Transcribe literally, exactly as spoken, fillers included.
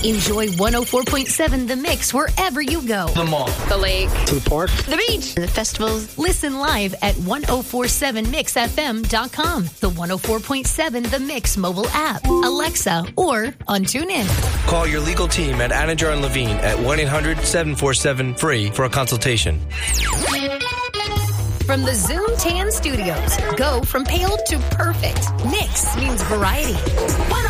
Enjoy one oh four point seven The Mix wherever you go. The mall. The lake. To the park. The beach. The festivals. Listen live at ten forty-seven mix f m dot com, the one oh four point seven The Mix mobile app, Alexa, or on TuneIn. Call your legal team at Anidjar and Levine at one eight hundred seven four seven free for a consultation. From the Zoom Tan Studios, go from pale to perfect. Mix means variety.